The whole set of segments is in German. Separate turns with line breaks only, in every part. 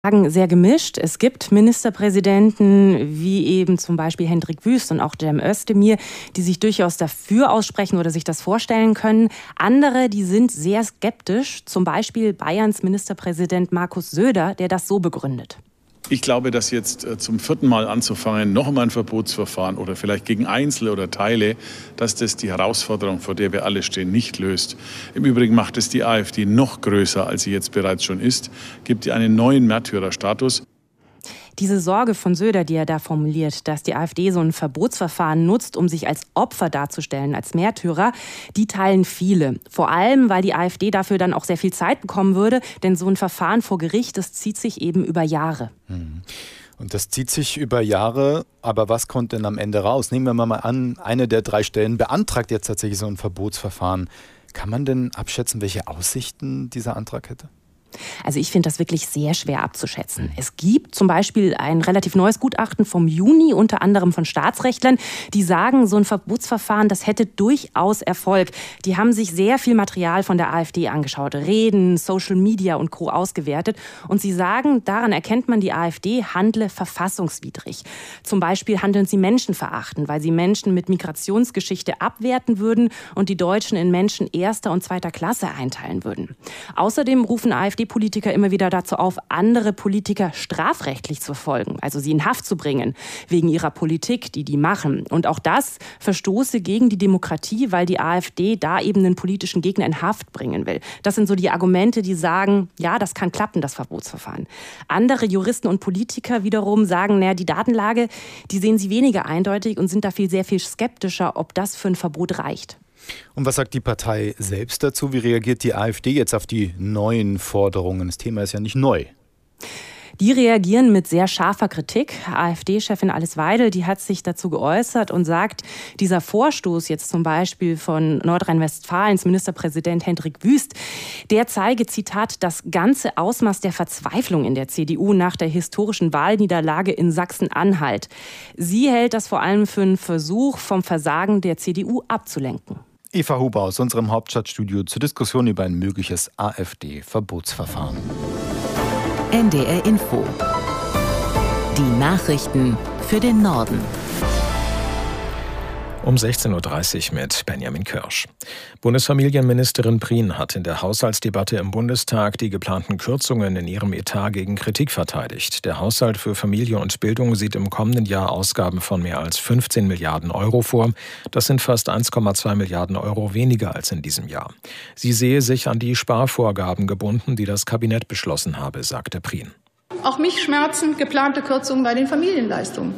Sehr gemischt. Es gibt Ministerpräsidenten wie eben zum Beispiel Hendrik Wüst und auch Cem Özdemir, die sich durchaus dafür aussprechen oder sich das vorstellen können. Andere, die sind sehr skeptisch, zum Beispiel Bayerns Ministerpräsident Markus Söder, der das so begründet.
Ich glaube, dass jetzt zum 4. Mal anzufangen, noch einmal ein Verbotsverfahren oder vielleicht gegen Einzelne oder Teile, dass das die Herausforderung, vor der wir alle stehen, nicht löst. Im Übrigen macht es die AfD noch größer, als sie jetzt bereits schon ist, gibt ihr einen neuen Märtyrerstatus.
Diese Sorge von Söder, die er da formuliert, dass die AfD so ein Verbotsverfahren nutzt, um sich als Opfer darzustellen, als Märtyrer, die teilen viele. Vor allem, weil die AfD dafür dann auch sehr viel Zeit bekommen würde, denn so ein Verfahren vor Gericht, das zieht sich eben über Jahre.
Und das zieht sich über Jahre, aber was kommt denn am Ende raus? Nehmen wir mal an, eine der 3 Stellen beantragt jetzt tatsächlich so ein Verbotsverfahren. Kann man denn abschätzen, welche Aussichten dieser Antrag hätte?
Also ich finde das wirklich sehr schwer abzuschätzen. Es gibt zum Beispiel ein relativ neues Gutachten vom Juni, unter anderem von Staatsrechtlern, die sagen, so ein Verbotsverfahren, das hätte durchaus Erfolg. Die haben sich sehr viel Material von der AfD angeschaut, Reden, Social Media und Co. ausgewertet. Und sie sagen, daran erkennt man, die AfD handle verfassungswidrig. Zum Beispiel handeln sie menschenverachtend, weil sie Menschen mit Migrationsgeschichte abwerten würden und die Deutschen in Menschen erster und zweiter Klasse einteilen würden. Außerdem rufen AfD-Politiker immer wieder dazu auf, andere Politiker strafrechtlich zu verfolgen, also sie in Haft zu bringen, wegen ihrer Politik, die machen. Und auch das verstoße gegen die Demokratie, weil die AfD da eben einen politischen Gegner in Haft bringen will. Das sind so die Argumente, die sagen, ja, das kann klappen, das Verbotsverfahren. Andere Juristen und Politiker wiederum sagen, naja, die Datenlage, die sehen sie weniger eindeutig und sind da sehr viel skeptischer, ob das für ein Verbot reicht.
Und was sagt die Partei selbst dazu? Wie reagiert die AfD jetzt auf die neuen Forderungen? Das Thema ist ja nicht neu.
Die reagieren mit sehr scharfer Kritik. AfD-Chefin Alice Weidel, die hat sich dazu geäußert und sagt, dieser Vorstoß jetzt zum Beispiel von Nordrhein-Westfalens Ministerpräsident Hendrik Wüst, der zeige, Zitat, das ganze Ausmaß der Verzweiflung in der CDU nach der historischen Wahlniederlage in Sachsen-Anhalt. Sie hält das vor allem für einen Versuch, vom Versagen der CDU abzulenken.
Eva Huber aus unserem Hauptstadtstudio zur Diskussion über ein mögliches AfD-Verbotsverfahren.
NDR Info. Die Nachrichten für den Norden.
Um 16.30 Uhr mit Benjamin Kirsch. Bundesfamilienministerin Prien hat in der Haushaltsdebatte im Bundestag die geplanten Kürzungen in ihrem Etat gegen Kritik verteidigt. Der Haushalt für Familie und Bildung sieht im kommenden Jahr Ausgaben von mehr als 15 Milliarden Euro vor. Das sind fast 1,2 Milliarden Euro weniger als in diesem Jahr. Sie sehe sich an die Sparvorgaben gebunden, die das Kabinett beschlossen habe, sagte Prien.
Auch mich schmerzen geplante Kürzungen bei den Familienleistungen.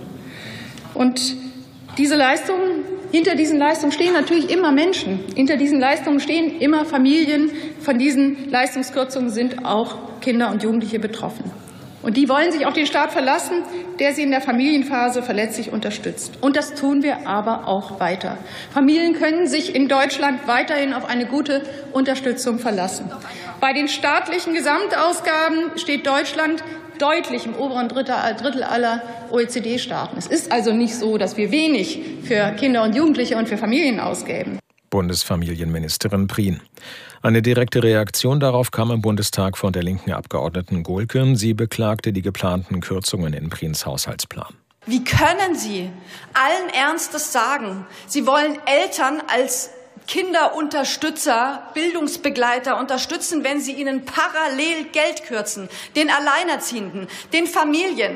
Und diese Leistungen, hinter diesen Leistungen stehen natürlich immer Menschen. Hinter diesen Leistungen stehen immer Familien. Von diesen Leistungskürzungen sind auch Kinder und Jugendliche betroffen. Und die wollen sich auf den Staat verlassen, der sie in der Familienphase verletzlich unterstützt. Und das tun wir aber auch weiter. Familien können sich in Deutschland weiterhin auf eine gute Unterstützung verlassen. Bei den staatlichen Gesamtausgaben steht Deutschland deutlich im oberen Drittel aller OECD-Staaten. Es ist also nicht so, dass wir wenig für Kinder und Jugendliche und für Familien ausgeben.
Bundesfamilienministerin Prien. Eine direkte Reaktion darauf kam im Bundestag von der linken Abgeordneten Gohlke. Sie beklagte die geplanten Kürzungen in Priens Haushaltsplan.
Wie können Sie allen Ernstes sagen, Sie wollen Eltern als Kinderunterstützer, Bildungsbegleiter unterstützen, wenn Sie ihnen parallel Geld kürzen, den Alleinerziehenden, den Familien?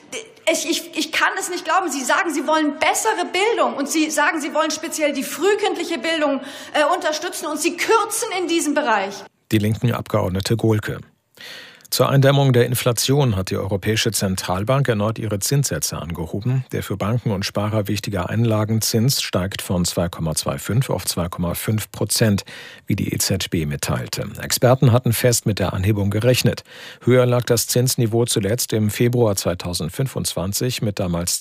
Ich kann es nicht glauben. Sie sagen, Sie wollen bessere Bildung und Sie sagen, Sie wollen speziell die frühkindliche Bildung unterstützen und Sie kürzen in diesem Bereich.
Die linken Abgeordnete Gohlke. Zur Eindämmung der Inflation hat die Europäische Zentralbank erneut ihre Zinssätze angehoben. Der für Banken und Sparer wichtige Einlagenzins steigt von 2,25 auf 2,5%, wie die EZB mitteilte. Experten hatten fest mit der Anhebung gerechnet. Höher lag das Zinsniveau zuletzt im Februar 2025 mit damals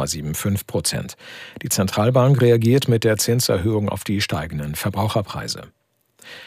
2,75%. Die Zentralbank reagiert mit der Zinserhöhung auf die steigenden Verbraucherpreise.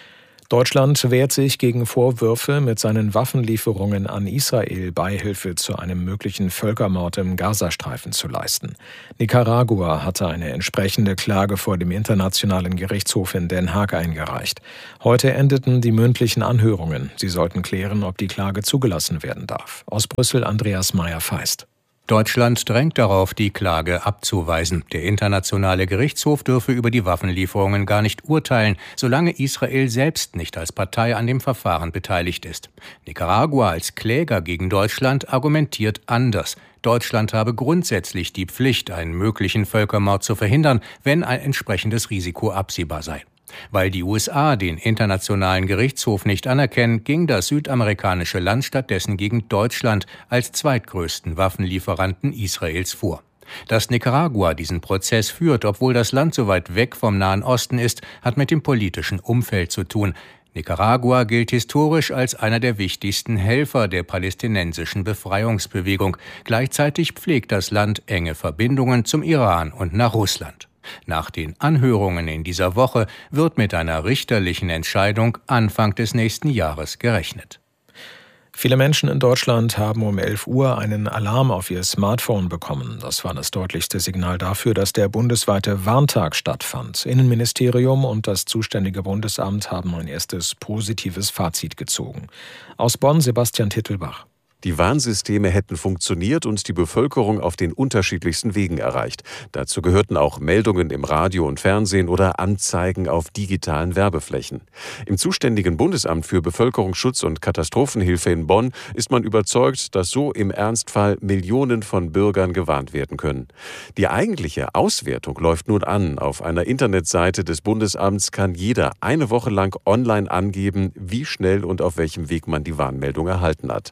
Deutschland wehrt sich gegen Vorwürfe, mit seinen Waffenlieferungen an Israel Beihilfe zu einem möglichen Völkermord im Gazastreifen zu leisten. Nicaragua hatte eine entsprechende Klage vor dem Internationalen Gerichtshof in Den Haag eingereicht. Heute endeten die mündlichen Anhörungen. Sie sollten klären, ob die Klage zugelassen werden darf. Aus Brüssel Andreas Meyer-Feist.
Deutschland drängt darauf, die Klage abzuweisen. Der Internationale Gerichtshof dürfe über die Waffenlieferungen gar nicht urteilen, solange Israel selbst nicht als Partei an dem Verfahren beteiligt ist. Nicaragua als Kläger gegen Deutschland argumentiert anders. Deutschland habe grundsätzlich die Pflicht, einen möglichen Völkermord zu verhindern, wenn ein entsprechendes Risiko absehbar sei. Weil die USA den Internationalen Gerichtshof nicht anerkennen, ging das südamerikanische Land stattdessen gegen Deutschland als zweitgrößten Waffenlieferanten Israels vor. Dass Nicaragua diesen Prozess führt, obwohl das Land so weit weg vom Nahen Osten ist, hat mit dem politischen Umfeld zu tun. Nicaragua gilt historisch als einer der wichtigsten Helfer der palästinensischen Befreiungsbewegung. Gleichzeitig pflegt das Land enge Verbindungen zum Iran und nach Russland. Nach den Anhörungen in dieser Woche wird mit einer richterlichen Entscheidung Anfang des nächsten Jahres gerechnet.
Viele Menschen in Deutschland haben um 11 Uhr einen Alarm auf ihr Smartphone bekommen. Das war das deutlichste Signal dafür, dass der bundesweite Warntag stattfand. Innenministerium und das zuständige Bundesamt haben ein erstes positives Fazit gezogen. Aus Bonn Sebastian Tittelbach.
Die Warnsysteme hätten funktioniert und die Bevölkerung auf den unterschiedlichsten Wegen erreicht. Dazu gehörten auch Meldungen im Radio und Fernsehen oder Anzeigen auf digitalen Werbeflächen. Im zuständigen Bundesamt für Bevölkerungsschutz und Katastrophenhilfe in Bonn ist man überzeugt, dass so im Ernstfall Millionen von Bürgern gewarnt werden können. Die eigentliche Auswertung läuft nun an. Auf einer Internetseite des Bundesamts kann jeder eine Woche lang online angeben, wie schnell und auf welchem Weg man die Warnmeldung erhalten hat.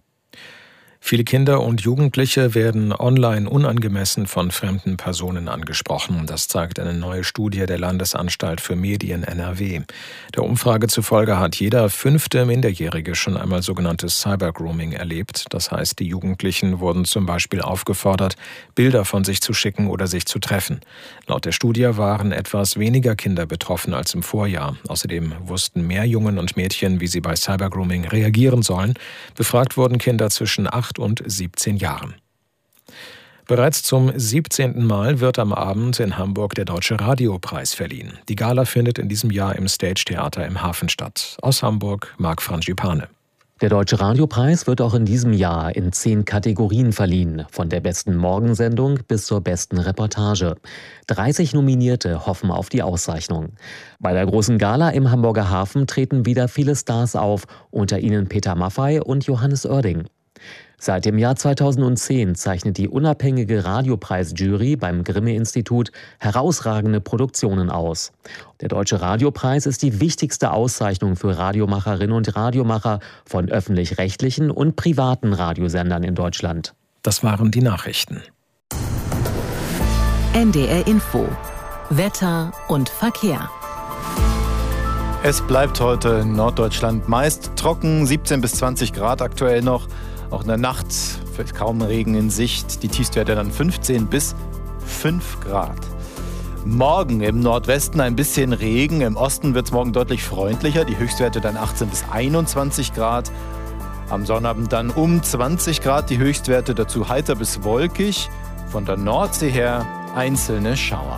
Viele Kinder und Jugendliche werden online unangemessen von fremden Personen angesprochen. Das zeigt eine neue Studie der Landesanstalt für Medien NRW. Der Umfrage zufolge hat jeder 5. Minderjährige schon einmal sogenanntes Cybergrooming erlebt. Das heißt, die Jugendlichen wurden zum Beispiel aufgefordert, Bilder von sich zu schicken oder sich zu treffen. Laut der Studie waren etwas weniger Kinder betroffen als im Vorjahr. Außerdem wussten mehr Jungen und Mädchen, wie sie bei Cybergrooming reagieren sollen. Befragt wurden Kinder zwischen 8 und 17 Jahren. Bereits zum 17. Mal wird am Abend in Hamburg der Deutsche Radiopreis verliehen. Die Gala findet in diesem Jahr im Stage Theater im Hafen statt. Aus Hamburg Marc Frangipane.
Der Deutsche Radiopreis wird auch in diesem Jahr in 10 Kategorien verliehen, von der besten Morgensendung bis zur besten Reportage. 30 Nominierte hoffen auf die Auszeichnung. Bei der großen Gala im Hamburger Hafen treten wieder viele Stars auf, unter ihnen Peter Maffay und Johannes Oerding. Seit dem Jahr 2010 zeichnet die unabhängige Radiopreisjury beim Grimme-Institut herausragende Produktionen aus. Der Deutsche Radiopreis ist die wichtigste Auszeichnung für Radiomacherinnen und Radiomacher von öffentlich-rechtlichen und privaten Radiosendern in Deutschland.
Das waren die Nachrichten.
NDR Info. Wetter und Verkehr.
Es bleibt heute in Norddeutschland meist trocken, 17 bis 20 Grad aktuell noch. Auch in der Nacht fällt kaum Regen in Sicht. Die Tiefstwerte dann 15 bis 5 Grad. Morgen im Nordwesten ein bisschen Regen. Im Osten wird es morgen deutlich freundlicher. Die Höchstwerte dann 18 bis 21 Grad. Am Sonnabend dann um 20 Grad die Höchstwerte. Dazu heiter bis wolkig. Von der Nordsee her einzelne Schauer.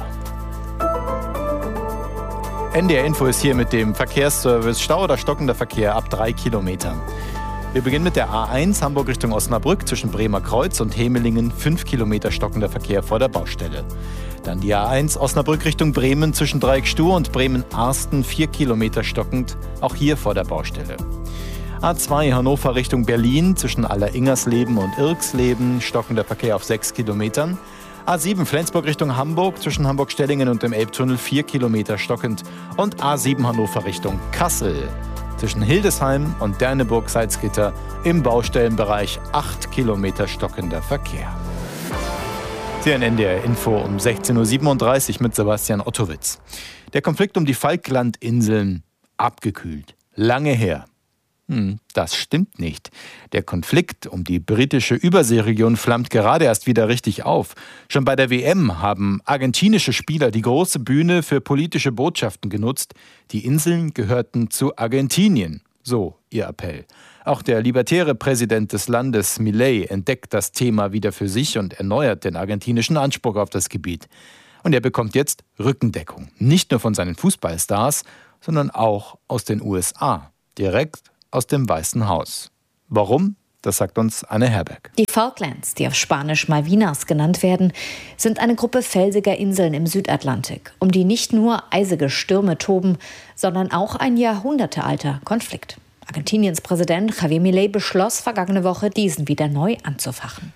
NDR Info ist hier mit dem Verkehrsservice. Stau oder stockender Verkehr ab 3 Kilometern. Wir beginnen mit der A1 Hamburg Richtung Osnabrück zwischen Bremer Kreuz und Hemelingen. 5 Kilometer stockender Verkehr vor der Baustelle. Dann die A1 Osnabrück Richtung Bremen zwischen Dreieck-Stuhr und Bremen-Arsten. 4 Kilometer stockend, auch hier vor der Baustelle. A2 Hannover Richtung Berlin zwischen Aller-Ingersleben und Irksleben. Stockender Verkehr auf 6 Kilometern. A7 Flensburg Richtung Hamburg zwischen Hamburg-Stellingen und dem Elbtunnel. 4 Kilometer stockend. Und A7 Hannover Richtung Kassel. Zwischen Hildesheim und Derneburg-Salzgitter im Baustellenbereich 8 Kilometer stockender Verkehr. Sie hören NDR Info um 16.37 Uhr mit Sebastian Ottowitz. Der Konflikt um die Falklandinseln abgekühlt. Lange her. Das stimmt nicht. Der Konflikt um die britische Überseeregion flammt gerade erst wieder richtig auf. Schon bei der WM haben argentinische Spieler die große Bühne für politische Botschaften genutzt. Die Inseln gehörten zu Argentinien. So ihr Appell. Auch der libertäre Präsident des Landes, Milei, entdeckt das Thema wieder für sich und erneuert den argentinischen Anspruch auf das Gebiet. Und er bekommt jetzt Rückendeckung. Nicht nur von seinen Fußballstars, sondern auch aus den USA. Direkt aus dem Weißen Haus. Warum? Das sagt uns Anne Herberg.
Die Falklands, die auf Spanisch Malvinas genannt werden, sind eine Gruppe felsiger Inseln im Südatlantik, um die nicht nur eisige Stürme toben, sondern auch ein jahrhundertealter Konflikt. Argentiniens Präsident Javier Milei beschloss vergangene Woche, diesen wieder neu anzufachen.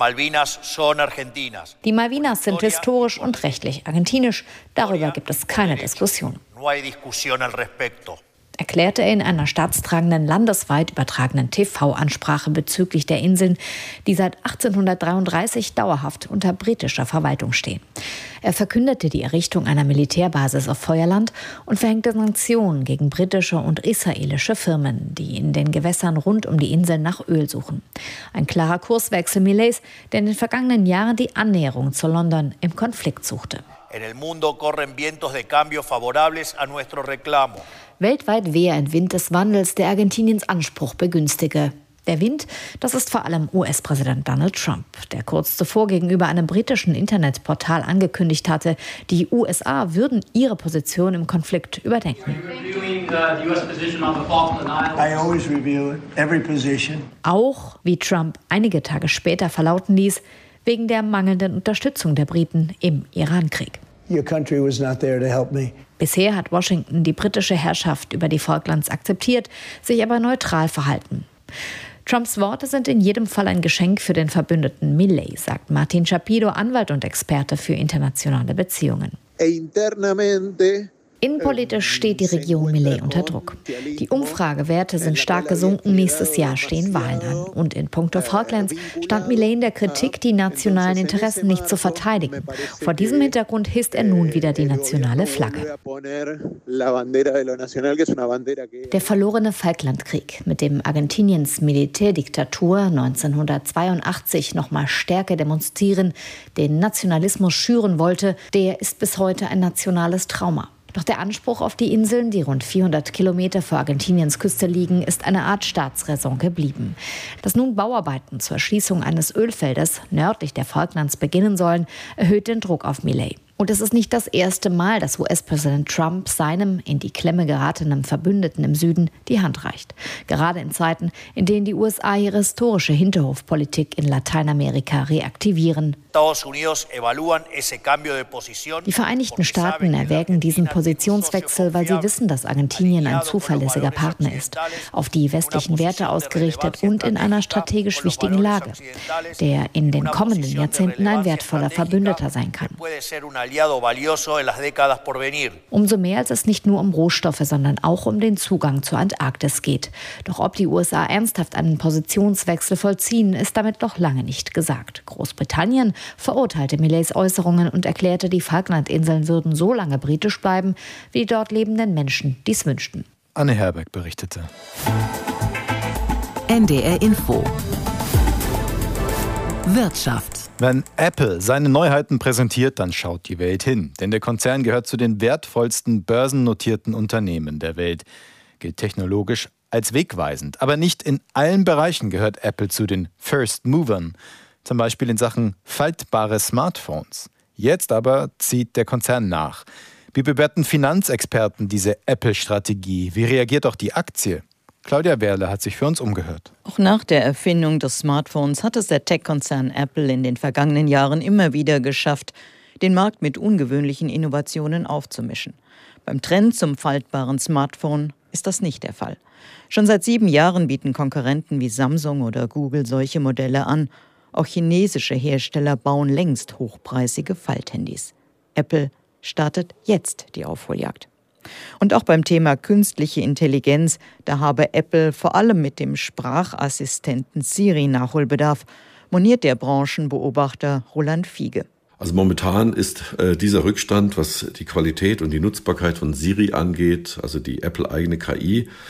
Die Malvinas sind historisch und rechtlich argentinisch. Darüber gibt es keine Diskussion. Erklärte er in einer staatstragenden, landesweit übertragenen TV-Ansprache bezüglich der Inseln, die seit 1833 dauerhaft unter britischer Verwaltung stehen. Er verkündete die Errichtung einer Militärbasis auf Feuerland und verhängte Sanktionen gegen britische und israelische Firmen, die in den Gewässern rund um die Inseln nach Öl suchen. Ein klarer Kurswechsel Mileis, der in den vergangenen Jahren die Annäherung zu London im Konflikt suchte. Weltweit wehe ein Wind des Wandels, der Argentiniens Anspruch begünstige. Der Wind, das ist vor allem US-Präsident Donald Trump, der kurz zuvor gegenüber einem britischen Internetportal angekündigt hatte, die USA würden ihre Position im Konflikt überdenken. Auch, wie Trump einige Tage später verlauten ließ, wegen der mangelnden Unterstützung der Briten im Irankrieg. Bisher hat Washington die britische Herrschaft über die Falklands akzeptiert, sich aber neutral verhalten. Trumps Worte sind in jedem Fall ein Geschenk für den Verbündeten Milei, sagt Martin Chapido, Anwalt und Experte für internationale Beziehungen. Innenpolitisch steht die Regierung Milei unter Druck. Die Umfragewerte sind stark gesunken, nächstes Jahr stehen Wahlen an. Und in puncto Falklands stand Milei in der Kritik, die nationalen Interessen nicht zu verteidigen. Vor diesem Hintergrund hisst er nun wieder die nationale Flagge. Der verlorene Falklandkrieg, mit dem Argentiniens Militärdiktatur 1982 nochmal stärker demonstrieren, den Nationalismus schüren wollte, der ist bis heute ein nationales Trauma. Doch der Anspruch auf die Inseln, die rund 400 Kilometer vor Argentiniens Küste liegen, ist eine Art Staatsräson geblieben. Dass nun Bauarbeiten zur Erschließung eines Ölfeldes nördlich der Falklands beginnen sollen, erhöht den Druck auf Milei. Und es ist nicht das erste Mal, dass US-Präsident Trump seinem in die Klemme geratenen Verbündeten im Süden die Hand reicht. Gerade in Zeiten, in denen die USA ihre historische Hinterhofpolitik in Lateinamerika reaktivieren. Die Vereinigten Staaten erwägen diesen Positionswechsel, weil sie wissen, dass Argentinien ein zuverlässiger Partner ist, auf die westlichen Werte ausgerichtet und in einer strategisch wichtigen Lage, der in den kommenden Jahrzehnten ein wertvoller Verbündeter sein kann. Umso mehr, als es nicht nur um Rohstoffe, sondern auch um den Zugang zur Antarktis geht. Doch ob die USA ernsthaft einen Positionswechsel vollziehen, ist damit noch lange nicht gesagt. Großbritannien verurteilte Mileis Äußerungen und erklärte, die Falklandinseln würden so lange britisch bleiben, wie die dort lebenden Menschen dies wünschten.
Anne Herberg berichtete.
NDR Info. Wirtschaft.
Wenn Apple seine Neuheiten präsentiert, dann schaut die Welt hin. Denn der Konzern gehört zu den wertvollsten börsennotierten Unternehmen der Welt. Gilt technologisch als wegweisend. Aber nicht in allen Bereichen gehört Apple zu den First Movern. Zum Beispiel in Sachen faltbare Smartphones. Jetzt aber zieht der Konzern nach. Wie bewerten Finanzexperten diese Apple-Strategie? Wie reagiert auch die Aktie? Claudia Werle hat sich für uns umgehört.
Auch nach der Erfindung des Smartphones hat es der Tech-Konzern Apple in den vergangenen Jahren immer wieder geschafft, den Markt mit ungewöhnlichen Innovationen aufzumischen. Beim Trend zum faltbaren Smartphone ist das nicht der Fall. Schon seit 7 Jahren bieten Konkurrenten wie Samsung oder Google solche Modelle an. Auch chinesische Hersteller bauen längst hochpreisige Falthandys. Apple startet jetzt die Aufholjagd. Und auch beim Thema künstliche Intelligenz, da habe Apple vor allem mit dem Sprachassistenten Siri Nachholbedarf, moniert der Branchenbeobachter Roland Fiege.
Also momentan ist dieser Rückstand, was die Qualität und die Nutzbarkeit von Siri angeht, also die Apple-eigene KI,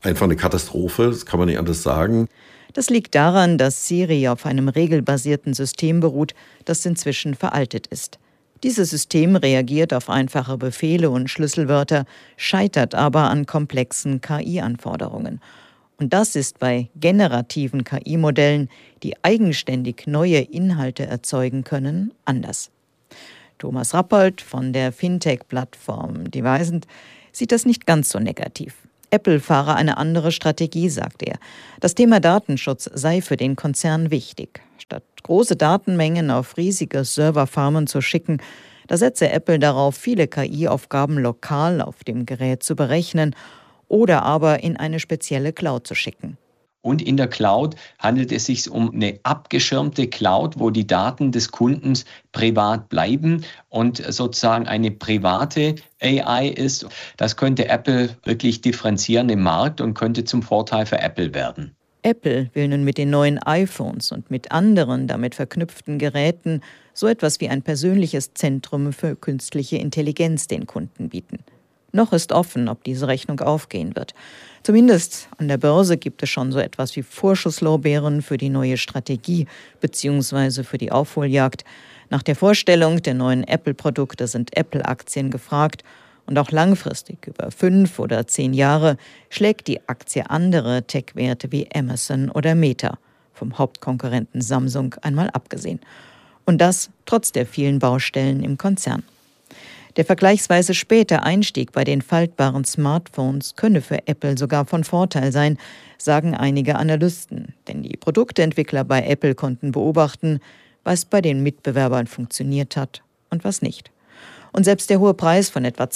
einfach eine Katastrophe, das kann man nicht anders sagen.
Das liegt daran, dass Siri auf einem regelbasierten System beruht, das inzwischen veraltet ist. Dieses System reagiert auf einfache Befehle und Schlüsselwörter, scheitert aber an komplexen KI-Anforderungen. Und das ist bei generativen KI-Modellen, die eigenständig neue Inhalte erzeugen können, anders. Thomas Rappold von der Fintech-Plattform Devisant sieht das nicht ganz so negativ. Apple fahre eine andere Strategie, sagt er. Das Thema Datenschutz sei für den Konzern wichtig. Statt große Datenmengen auf riesige Serverfarmen zu schicken, da setze Apple darauf, viele KI-Aufgaben lokal auf dem Gerät zu berechnen oder aber in eine spezielle Cloud zu schicken.
Und in der Cloud handelt es sich um eine abgeschirmte Cloud, wo die Daten des Kundens privat bleiben und sozusagen eine private AI ist. Das könnte Apple wirklich differenzieren im Markt und könnte zum Vorteil für Apple werden.
Apple will nun mit den neuen iPhones und mit anderen damit verknüpften Geräten so etwas wie ein persönliches Zentrum für künstliche Intelligenz den Kunden bieten. Noch ist offen, ob diese Rechnung aufgehen wird. Zumindest an der Börse gibt es schon so etwas wie Vorschusslorbeeren für die neue Strategie bzw. für die Aufholjagd. Nach der Vorstellung der neuen Apple-Produkte sind Apple-Aktien gefragt. Und auch langfristig, über 5 oder 10 Jahre, schlägt die Aktie andere Tech-Werte wie Amazon oder Meta, vom Hauptkonkurrenten Samsung einmal abgesehen. Und das trotz der vielen Baustellen im Konzern. Der vergleichsweise späte Einstieg bei den faltbaren Smartphones könne für Apple sogar von Vorteil sein, sagen einige Analysten. Denn die Produktentwickler bei Apple konnten beobachten, was bei den Mitbewerbern funktioniert hat und was nicht. Und selbst der hohe Preis von etwa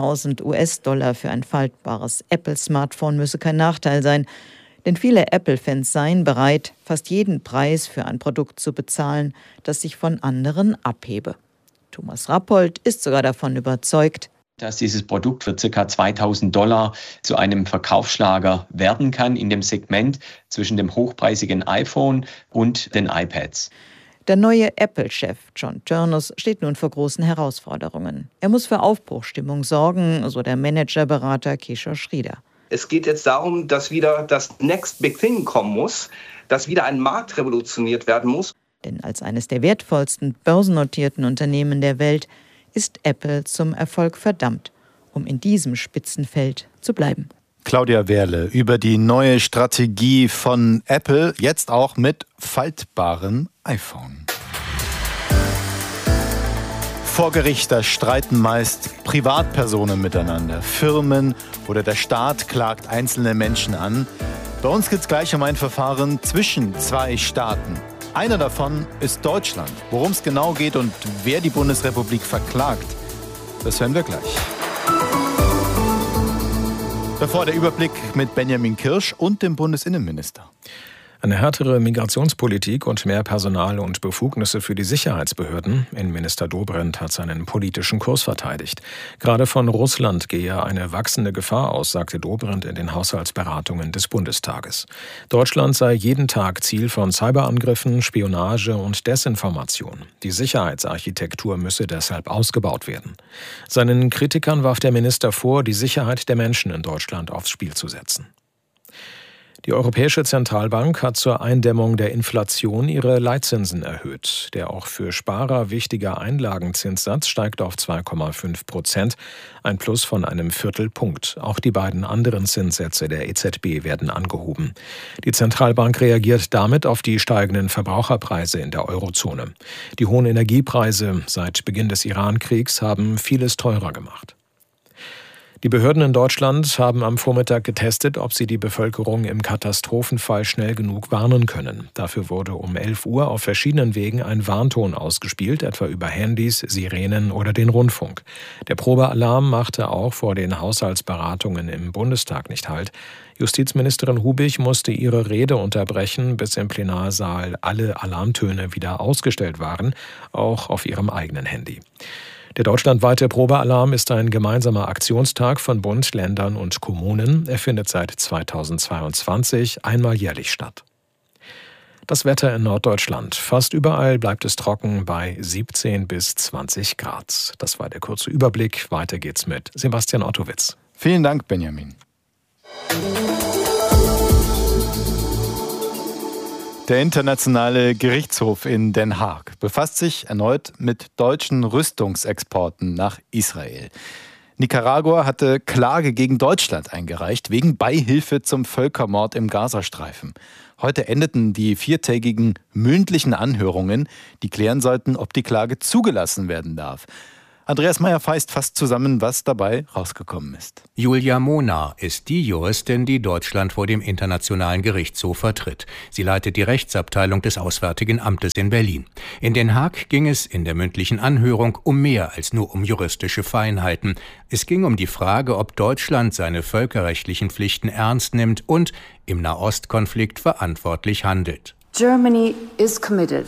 $2.000 für ein faltbares Apple-Smartphone müsse kein Nachteil sein, denn viele Apple-Fans seien bereit, fast jeden Preis für ein Produkt zu bezahlen, das sich von anderen abhebe. Thomas Rappold ist sogar davon überzeugt,
dass dieses Produkt für ca. $2.000 zu einem Verkaufsschlager werden kann in dem Segment zwischen dem hochpreisigen iPhone und den iPads.
Der neue Apple-Chef John Ternus steht nun vor großen Herausforderungen. Er muss für Aufbruchstimmung sorgen, so der Managerberater Kishore Sridhar.
Es geht jetzt darum, dass wieder das Next Big Thing kommen muss, dass wieder ein Markt revolutioniert werden muss.
Denn als eines der wertvollsten börsennotierten Unternehmen der Welt ist Apple zum Erfolg verdammt, um in diesem Spitzenfeld zu bleiben.
Claudia Wehrle über die neue Strategie von Apple, jetzt auch mit faltbarem iPhone. Vor Gericht, da streiten meist Privatpersonen miteinander. Firmen oder der Staat klagt einzelne Menschen an. Bei uns geht es gleich um ein Verfahren zwischen 2 Staaten. Einer davon ist Deutschland. Worum es genau geht und wer die Bundesrepublik verklagt, das hören wir gleich. Davor der Überblick mit Benjamin Kirsch und dem Bundesinnenminister.
Eine härtere Migrationspolitik und mehr Personal und Befugnisse für die Sicherheitsbehörden. Innenminister Dobrindt hat seinen politischen Kurs verteidigt. Gerade von Russland gehe eine wachsende Gefahr aus, sagte Dobrindt in den Haushaltsberatungen des Bundestages. Deutschland sei jeden Tag Ziel von Cyberangriffen, Spionage und Desinformation. Die Sicherheitsarchitektur müsse deshalb ausgebaut werden. Seinen Kritikern warf der Minister vor, die Sicherheit der Menschen in Deutschland aufs Spiel zu setzen. Die Europäische Zentralbank hat zur Eindämmung der Inflation ihre Leitzinsen erhöht. Der auch für Sparer wichtige Einlagenzinssatz steigt auf 2,5%, ein Plus von einem Viertelpunkt. Auch die beiden anderen Zinssätze der EZB werden angehoben. Die Zentralbank reagiert damit auf die steigenden Verbraucherpreise in der Eurozone. Die hohen Energiepreise seit Beginn des Iran-Kriegs haben vieles teurer gemacht. Die Behörden in Deutschland haben am Vormittag getestet, ob sie die Bevölkerung im Katastrophenfall schnell genug warnen können. Dafür wurde um 11 Uhr auf verschiedenen Wegen ein Warnton ausgespielt, etwa über Handys, Sirenen oder den Rundfunk. Der Probealarm machte auch vor den Haushaltsberatungen im Bundestag nicht Halt. Justizministerin Hubich musste ihre Rede unterbrechen, bis im Plenarsaal alle Alarmtöne wieder ausgestellt waren, auch auf ihrem eigenen Handy. Der deutschlandweite Probealarm ist ein gemeinsamer Aktionstag von Bund, Ländern und Kommunen. Er findet seit 2022 einmal jährlich statt. Das Wetter in Norddeutschland. Fast überall bleibt es trocken bei 17 bis 20 Grad. Das war der kurze Überblick. Weiter geht's mit Sebastian Ottowitz.
Vielen Dank, Benjamin. Der Internationale Gerichtshof in Den Haag befasst sich erneut mit deutschen Rüstungsexporten nach Israel. Nicaragua hatte Klage gegen Deutschland eingereicht, wegen Beihilfe zum Völkermord im Gazastreifen. Heute endeten die 4-tägigen mündlichen Anhörungen, die klären sollten, ob die Klage zugelassen werden darf. Andreas Meyer-Feist fasst zusammen, was dabei rausgekommen ist.
Julia Monar ist die Juristin, die Deutschland vor dem Internationalen Gerichtshof vertritt. Sie leitet die Rechtsabteilung des Auswärtigen Amtes in Berlin. In Den Haag ging es in der mündlichen Anhörung um mehr als nur um juristische Feinheiten. Es ging um die Frage, ob Deutschland seine völkerrechtlichen Pflichten ernst nimmt und im Nahostkonflikt verantwortlich handelt.
Germany is committed.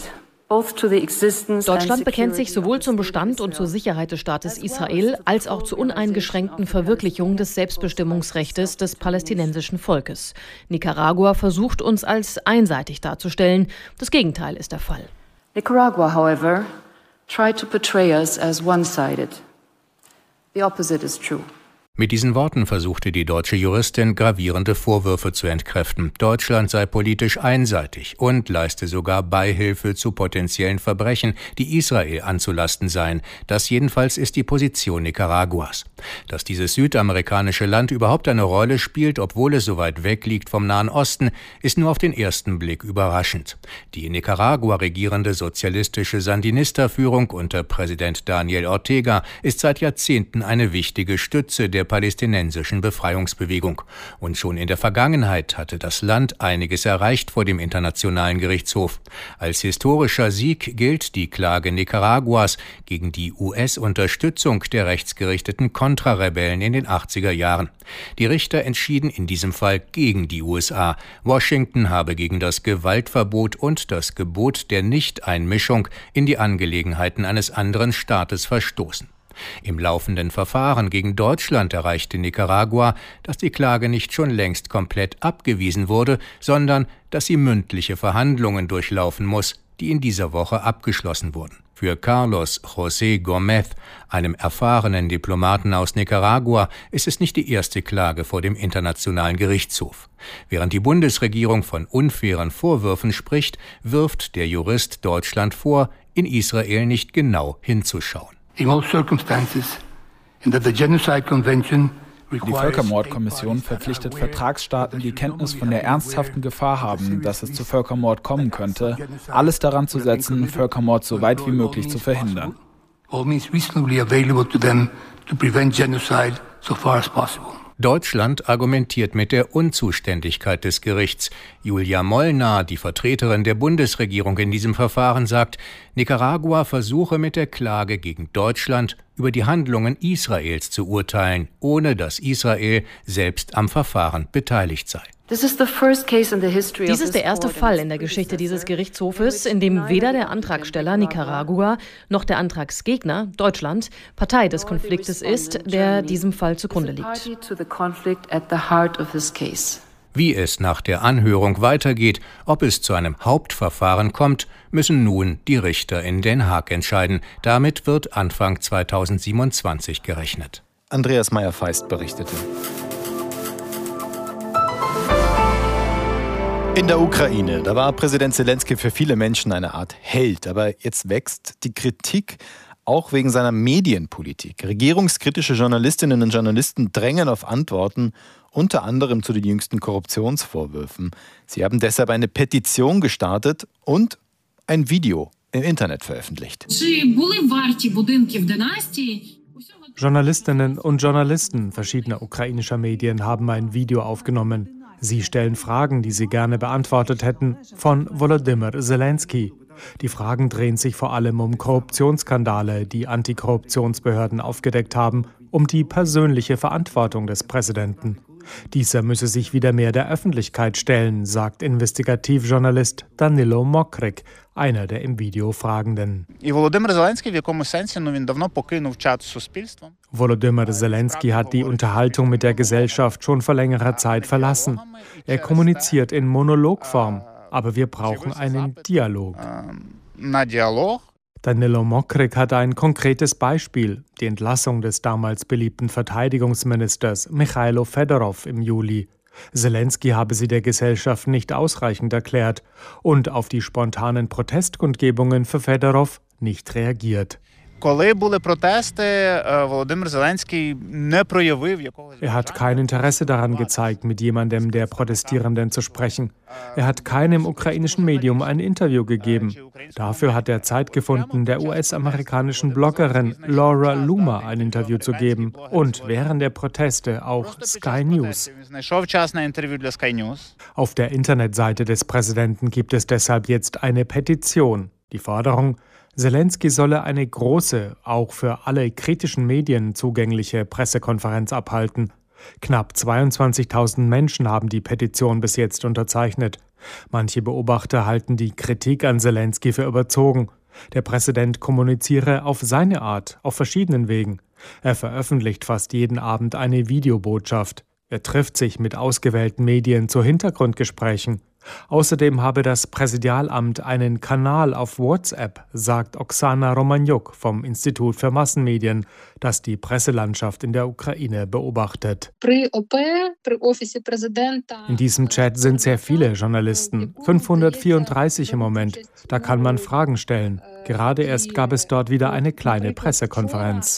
Deutschland bekennt sich sowohl zum Bestand und zur Sicherheit des Staates Israel als auch zur uneingeschränkten Verwirklichung des Selbstbestimmungsrechts des palästinensischen Volkes. Nicaragua versucht uns als einseitig darzustellen. Das Gegenteil ist der Fall.
Nicaragua, however, tried to portray us as one-sided. The opposite is true.
Mit diesen Worten versuchte die deutsche Juristin, gravierende Vorwürfe zu entkräften. Deutschland sei politisch einseitig und leiste sogar Beihilfe zu potenziellen Verbrechen, die Israel anzulasten seien. Das jedenfalls ist die Position Nicaraguas. Dass dieses südamerikanische Land überhaupt eine Rolle spielt, obwohl es so weit weg liegt vom Nahen Osten, ist nur auf den ersten Blick überraschend. Die in Nicaragua regierende sozialistische Sandinista-Führung unter Präsident Daniel Ortega ist seit Jahrzehnten eine wichtige Stütze der palästinensischen Befreiungsbewegung. Und schon in der Vergangenheit hatte das Land einiges erreicht vor dem Internationalen Gerichtshof. Als historischer Sieg gilt die Klage Nicaraguas gegen die US-Unterstützung der rechtsgerichteten Kontrarebellen in den 80er Jahren. Die Richter entschieden in diesem Fall gegen die USA. Washington habe gegen das Gewaltverbot und das Gebot der Nichteinmischung in die Angelegenheiten eines anderen Staates verstoßen. Im laufenden Verfahren gegen Deutschland erreichte Nicaragua, dass die Klage nicht schon längst komplett abgewiesen wurde, sondern dass sie mündliche Verhandlungen durchlaufen muss, die in dieser Woche abgeschlossen wurden. Für Carlos José Gómez, einem erfahrenen Diplomaten aus Nicaragua, ist es nicht die erste Klage vor dem Internationalen Gerichtshof. Während die Bundesregierung von unfairen Vorwürfen spricht, wirft der Jurist Deutschland vor, in Israel nicht genau hinzuschauen.
Die Völkermordkommission verpflichtet Vertragsstaaten, die Kenntnis von der ernsthaften Gefahr haben, dass es zu Völkermord kommen könnte, alles daran zu setzen, Völkermord so weit wie möglich zu verhindern.
Deutschland argumentiert mit der Unzuständigkeit des Gerichts. Julia Molnar, die Vertreterin der Bundesregierung in diesem Verfahren, sagt, Nicaragua versuche mit der Klage gegen Deutschland über die Handlungen Israels zu urteilen, ohne dass Israel selbst am Verfahren beteiligt sei.
Dies ist der erste Fall in der Geschichte dieses Gerichtshofes, in dem weder der Antragsteller Nicaragua noch der Antragsgegner Deutschland Partei des Konfliktes ist, der diesem Fall zugrunde liegt.
Wie es nach der Anhörung weitergeht, ob es zu einem Hauptverfahren kommt, müssen nun die Richter in Den Haag entscheiden. Damit wird Anfang 2027 gerechnet.
Andreas Meyer-Feist berichtete. In der Ukraine, da war Präsident Zelensky für viele Menschen eine Art Held. Aber jetzt wächst die Kritik auch wegen seiner Medienpolitik. Regierungskritische Journalistinnen und Journalisten drängen auf Antworten, unter anderem zu den jüngsten Korruptionsvorwürfen. Sie haben deshalb eine Petition gestartet und ein Video im Internet veröffentlicht.
Journalistinnen und Journalisten verschiedener ukrainischer Medien haben ein Video aufgenommen. Sie stellen Fragen, die sie gerne beantwortet hätten, von Volodymyr Zelensky. Die Fragen drehen sich vor allem um Korruptionsskandale, die Antikorruptionsbehörden aufgedeckt haben, um die persönliche Verantwortung des Präsidenten. Dieser müsse sich wieder mehr der Öffentlichkeit stellen, sagt Investigativjournalist Danilo Mokryk, einer der im Video Fragenden. Volodymyr Zelensky hat die Unterhaltung mit der Gesellschaft schon vor längerer Zeit verlassen. Er kommuniziert in Monologform, aber wir brauchen einen Dialog. Danilo Mokryk hat ein konkretes Beispiel, die Entlassung des damals beliebten Verteidigungsministers Michailo Fedorov im Juli. Selensky habe sie der Gesellschaft nicht ausreichend erklärt und auf die spontanen Protestkundgebungen für Fedorov nicht reagiert. Er hat kein Interesse daran gezeigt, mit jemandem der Protestierenden zu sprechen. Er hat keinem ukrainischen Medium ein Interview gegeben. Dafür hat er Zeit gefunden, der US-amerikanischen Bloggerin Laura Loomer ein Interview zu geben und während der Proteste auch Sky News. Auf der Internetseite des Präsidenten gibt es deshalb jetzt eine Petition. Die Forderung: Selensky solle eine große, auch für alle kritischen Medien zugängliche Pressekonferenz abhalten. Knapp 22.000 Menschen haben die Petition bis jetzt unterzeichnet. Manche Beobachter halten die Kritik an Selensky für überzogen. Der Präsident kommuniziere auf seine Art, auf verschiedenen Wegen. Er veröffentlicht fast jeden Abend eine Videobotschaft. Er trifft sich mit ausgewählten Medien zu Hintergrundgesprächen. Außerdem habe das Präsidialamt einen Kanal auf WhatsApp, sagt Oksana Romaniuk vom Institut für Massenmedien, das die Presselandschaft in der Ukraine beobachtet. In diesem Chat sind sehr viele Journalisten, 534 im Moment. Da kann man Fragen stellen. Gerade erst gab es dort wieder eine kleine Pressekonferenz.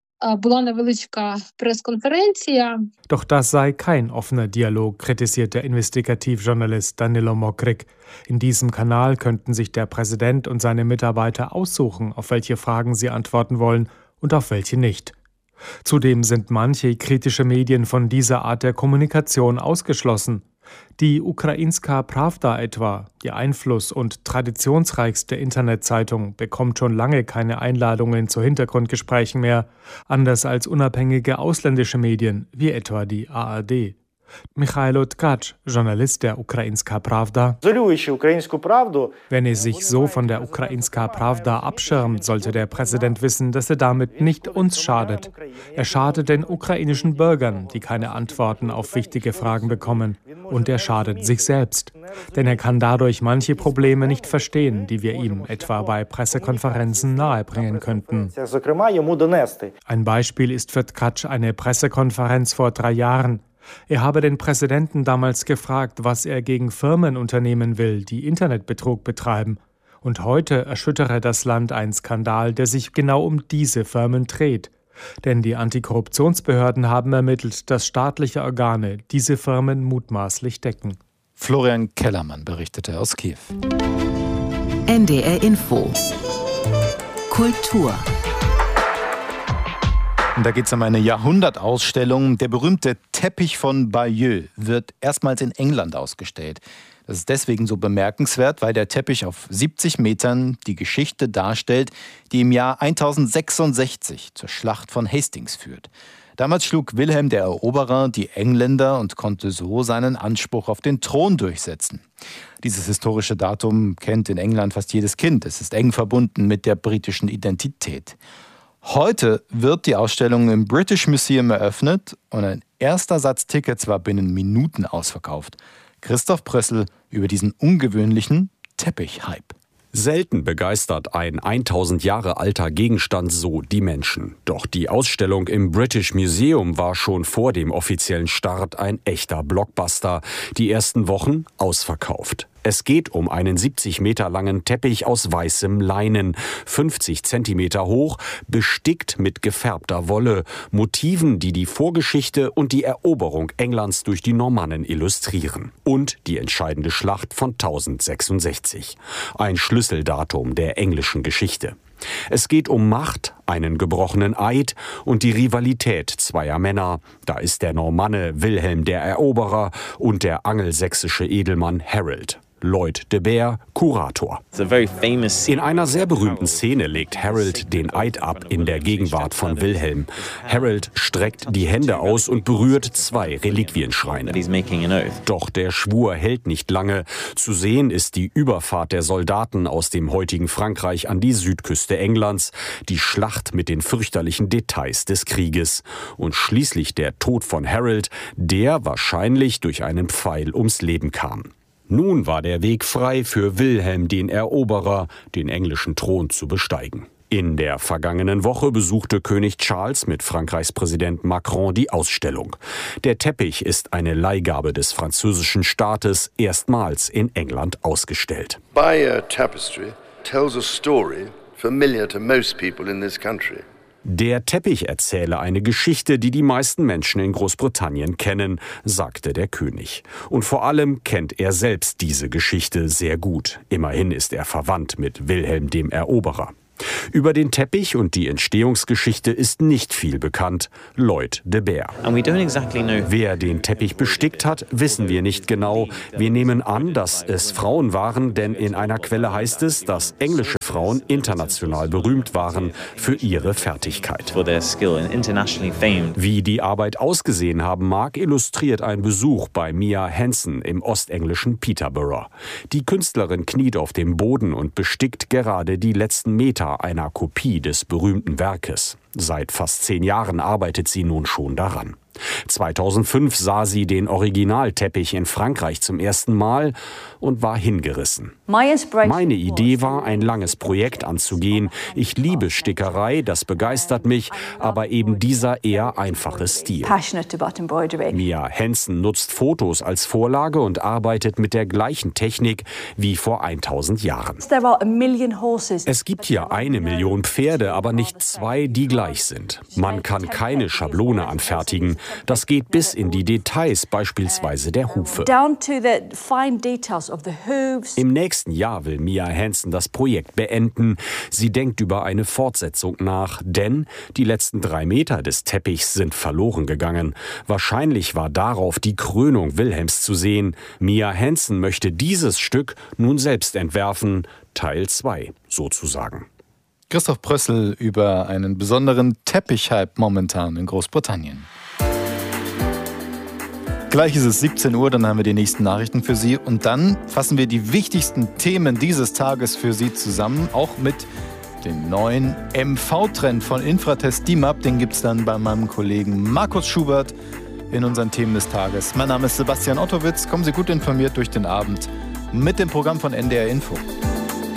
Doch das sei kein offener Dialog, kritisiert der Investigativjournalist Danilo Mokrik. In diesem Kanal könnten sich der Präsident und seine Mitarbeiter aussuchen, auf welche Fragen sie antworten wollen und auf welche nicht. Zudem sind manche kritische Medien von dieser Art der Kommunikation ausgeschlossen. Die Ukrainska Pravda etwa, die einfluss- und traditionsreichste Internetzeitung, bekommt schon lange keine Einladungen zu Hintergrundgesprächen mehr, anders als unabhängige ausländische Medien, wie etwa die ARD. Michailo Tkacz, Journalist der Ukrainska Pravda: Wenn er sich so von der Ukrainska Pravda abschirmt, sollte der Präsident wissen, dass er damit nicht uns schadet. Er schadet den ukrainischen Bürgern, die keine Antworten auf wichtige Fragen bekommen. Und er schadet sich selbst. Denn er kann dadurch manche Probleme nicht verstehen, die wir ihm etwa bei Pressekonferenzen nahebringen könnten. Ein Beispiel ist für Tkacz eine Pressekonferenz vor 3 Jahren. Er habe den Präsidenten damals gefragt, was er gegen Firmen unternehmen will, die Internetbetrug betreiben. Und heute erschüttere das Land ein Skandal, der sich genau um diese Firmen dreht. Denn die Antikorruptionsbehörden haben ermittelt, dass staatliche Organe diese Firmen mutmaßlich decken.
Florian Kellermann berichtete aus Kiew.
NDR Info. Kultur.
Und da geht es um eine Jahrhundertausstellung. Der berühmte Teppich von Bayeux wird erstmals in England ausgestellt. Das ist deswegen so bemerkenswert, weil der Teppich auf 70 Metern die Geschichte darstellt, die im Jahr 1066 zur Schlacht von Hastings führt. Damals schlug Wilhelm der Eroberer die Engländer und konnte so seinen Anspruch auf den Thron durchsetzen. Dieses historische Datum kennt in England fast jedes Kind. Es ist eng verbunden mit der britischen Identität. Heute wird die Ausstellung im British Museum eröffnet und ein erster Satz Tickets war binnen Minuten ausverkauft. Christoph Prössl über diesen ungewöhnlichen Teppich-Hype.
Selten begeistert ein 1000 Jahre alter Gegenstand so die Menschen. Doch die Ausstellung im British Museum war schon vor dem offiziellen Start ein echter Blockbuster. Die ersten Wochen ausverkauft. Es geht um einen 70 Meter langen Teppich aus weißem Leinen, 50 Zentimeter hoch, bestickt mit gefärbter Wolle, Motiven, die die Vorgeschichte und die Eroberung Englands durch die Normannen illustrieren. Und die entscheidende Schlacht von 1066. Ein Schlüsseldatum der englischen Geschichte. Es geht um Macht, einen gebrochenen Eid und die Rivalität zweier Männer. Da ist der Normanne Wilhelm der Eroberer und der angelsächsische Edelmann Harold. Lloyd de Beer, Kurator. In einer sehr berühmten Szene legt Harold den Eid ab in der Gegenwart von Wilhelm. Harold streckt die Hände aus und berührt 2 Reliquienschreine. Doch der Schwur hält nicht lange. Zu sehen ist die Überfahrt der Soldaten aus dem heutigen Frankreich an die Südküste Englands, die Schlacht mit den fürchterlichen Details des Krieges und schließlich der Tod von Harold, der wahrscheinlich durch einen Pfeil ums Leben kam. Nun war der Weg frei für Wilhelm den Eroberer, den englischen Thron zu besteigen. In der vergangenen Woche besuchte König Charles mit Frankreichs Präsident Macron die Ausstellung. Der Teppich ist eine Leihgabe des französischen Staates, erstmals in England ausgestellt.
Bayeux Tapestry tells a story familiar to most people in this country.
Der Teppich erzähle eine Geschichte, die die meisten Menschen in Großbritannien kennen, sagte der König. Und vor allem kennt er selbst diese Geschichte sehr gut. Immerhin ist er verwandt mit Wilhelm dem Eroberer. Über den Teppich und die Entstehungsgeschichte ist nicht viel bekannt. Lloyd de Beer. Wer den Teppich bestickt hat, wissen wir nicht genau. Wir nehmen an, dass es Frauen waren, denn in einer Quelle heißt es, dass englische Frauen international berühmt waren für ihre Fertigkeit. Wie die Arbeit ausgesehen haben mag, illustriert ein Besuch bei Mia Hansen im ostenglischen Peterborough. Die Künstlerin kniet auf dem Boden und bestickt gerade die letzten Meter einer Kopie des berühmten Werkes. Seit fast 10 Jahren arbeitet sie nun schon daran. 2005 sah sie den Originalteppich in Frankreich zum ersten Mal und war hingerissen. Meine Idee war, ein langes Projekt anzugehen. Ich liebe Stickerei, das begeistert mich, aber eben dieser eher einfache Stil. Mia Hansen nutzt Fotos als Vorlage und arbeitet mit der gleichen Technik wie vor 1000 Jahren. Es gibt hier 1 Million Pferde, aber nicht 2, die gleich sind. Man kann keine Schablone anfertigen. Das geht bis in die Details, beispielsweise der Hufe. Im nächsten Jahr will Mia Hansen das Projekt beenden. Sie denkt über eine Fortsetzung nach, denn die letzten 3 Meter des Teppichs sind verloren gegangen. Wahrscheinlich war darauf die Krönung Wilhelms zu sehen. Mia Hansen möchte dieses Stück nun selbst entwerfen, Teil 2 sozusagen.
Christoph Prössl über einen besonderen Teppich-Hype momentan in Großbritannien. Gleich ist es 17 Uhr, dann haben wir die nächsten Nachrichten für Sie und dann fassen wir die wichtigsten Themen dieses Tages für Sie zusammen, auch mit dem neuen MV-Trend von Infratest DIMAP. Den gibt es dann bei meinem Kollegen Markus Schubert in unseren Themen des Tages. Mein Name ist Sebastian Ottowitz. Kommen Sie gut informiert durch den Abend mit dem Programm von NDR Info.